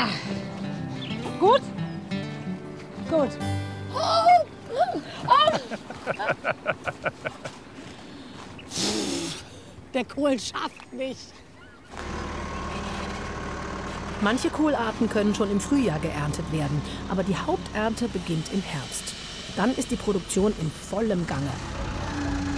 Gut? Gut. Der Kohl schafft nicht. Manche Kohlarten können schon im Frühjahr geerntet werden, aber die Haupternte beginnt im Herbst. Dann ist die Produktion in vollem Gange.